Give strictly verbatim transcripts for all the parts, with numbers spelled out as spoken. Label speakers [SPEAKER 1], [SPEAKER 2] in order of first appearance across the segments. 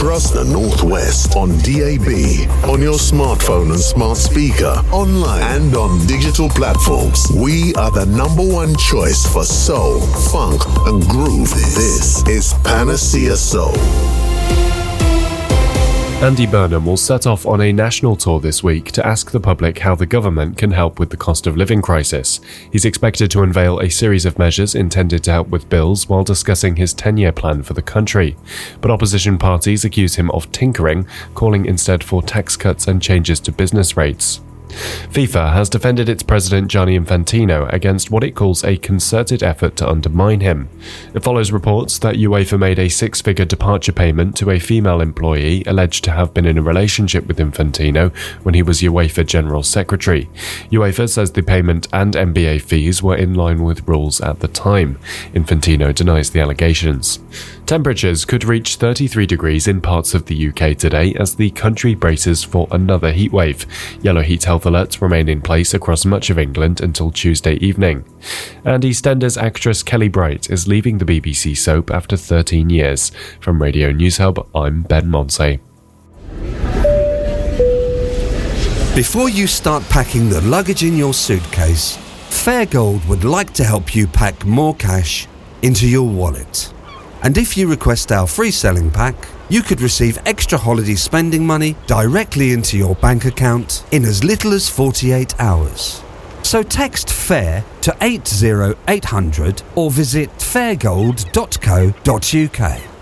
[SPEAKER 1] across the Northwest on D A B, on your smartphone and smart speaker, online and on digital platforms. We are the number one choice for soul, funk and groove. This is Panacea Soul.
[SPEAKER 2] Andy Burnham will set off on a national tour this week to ask the public how the government can help with the cost of living crisis. He's expected to unveil a series of measures intended to help with bills while discussing his ten-year plan for the country. But opposition parties accuse him of tinkering, calling instead for tax cuts and changes to business rates. FIFA has defended its president Gianni Infantino against what it calls a concerted effort to undermine him. It follows reports that UEFA made a six-figure departure payment to a female employee alleged to have been in a relationship with Infantino when he was UEFA General Secretary. UEFA says the payment and N B A fees were in line with rules at the time. Infantino denies the allegations. Temperatures could reach thirty-three degrees in parts of the U K today as the country braces for another heatwave. Yellow heat health alerts remain in place across much of England until Tuesday evening. And EastEnders actress Kelly Bright is leaving the B B C soap after thirteen years. From Radio News Hub, I'm Ben Monsey.
[SPEAKER 3] Before you start packing the luggage in your suitcase, Fairgold would like to help you pack more cash into your wallet. And if you request our free selling pack, you could receive extra holiday spending money directly into your bank account in as little as forty-eight hours. So text FAIR to eight zero eight hundred or visit fairgold dot co dot uk.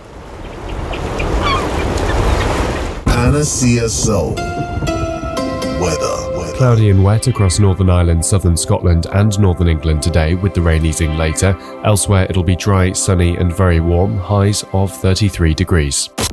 [SPEAKER 1] Panacea Soul. Weather.
[SPEAKER 2] Cloudy and wet across Northern Ireland, southern Scotland and northern England today, with the rain easing later. Elsewhere it'll be dry, sunny and very warm, highs of thirty-three degrees.